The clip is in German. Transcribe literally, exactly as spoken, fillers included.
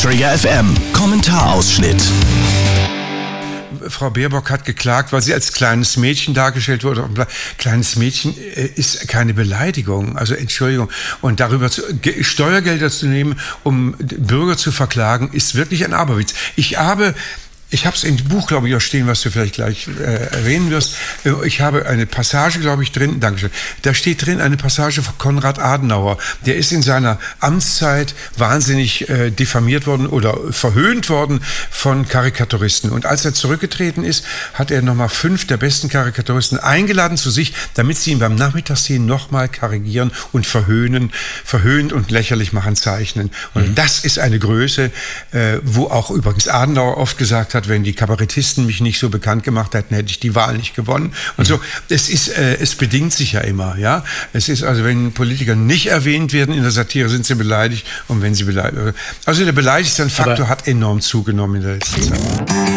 Trigger F M, Kommentarausschnitt. Frau Baerbock hat geklagt, weil sie als kleines Mädchen dargestellt wurde. Kleines Mädchen ist keine Beleidigung, also Entschuldigung. Und darüber zu, Steuergelder zu nehmen, um Bürger zu verklagen, ist wirklich ein Aberwitz. Ich habe... Ich habe es im Buch, glaube ich, auch stehen, was du vielleicht gleich äh, erwähnen wirst. Ich habe eine Passage, glaube ich, drin, Dankeschön. Da steht drin eine Passage von Konrad Adenauer. Der ist in seiner Amtszeit wahnsinnig äh, diffamiert worden oder verhöhnt worden von Karikaturisten. Und als er zurückgetreten ist, hat er nochmal fünf der besten Karikaturisten eingeladen zu sich, damit sie ihn beim Nachmittagssehen nochmal karikieren und verhöhnen, verhöhnt und lächerlich machen, zeichnen. Und mhm. das ist eine Größe, äh, wo auch übrigens Adenauer oft gesagt hat, wenn die Kabarettisten mich nicht so bekannt gemacht hätten, hätte ich die Wahl nicht gewonnen. Und so, es ist, äh, es bedingt sich ja immer, ja. Es ist also, wenn Politiker nicht erwähnt werden in der Satire, sind sie beleidigt. Und wenn sie beleidigt, also der Beleidigungsfaktor hat enorm zugenommen in der letzten Zeit.